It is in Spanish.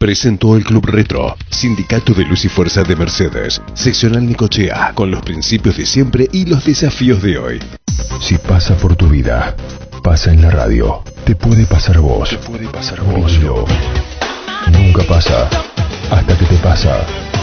presentó el Club Retro, Sindicato de Luz y Fuerza de Mercedes, Seccional Necochea, con los principios de siempre y los desafíos de hoy. Si pasa por tu vida, pasa en la radio. Te puede pasar vos. Nunca pasa hasta que te pasa.